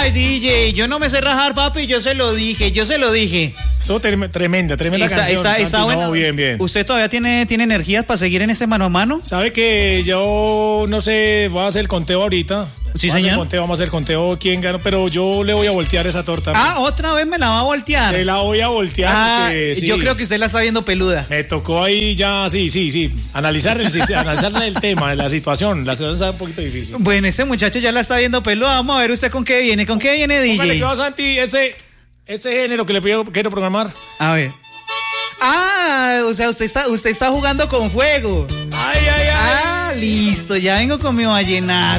Ay, DJ, yo no me sé rajar, papi, yo se lo dije. Estuvo tremenda canción. Está buena. No, bien. ¿Usted todavía tiene energías para seguir en ese mano a mano? ¿Sabe que yo no sé, voy a hacer el conteo ahorita? Sí, señor. Vamos a hacer el conteo quién ganó, pero yo le voy a voltear esa torta. ¿Otra vez me la va a voltear? Te la voy a voltear. Porque, sí, yo creo que usted la está viendo peluda. me tocó ahí ya, sí, analizar el tema, la situación está un poquito difícil. Bueno, este muchacho ya la está viendo peluda. Vamos a ver usted con qué viene, DJ. Póngale que va, Santi, ese género que le quiero programar. A ver. O sea, usted está jugando con fuego. Ay. Listo, ya vengo con mi vallenato.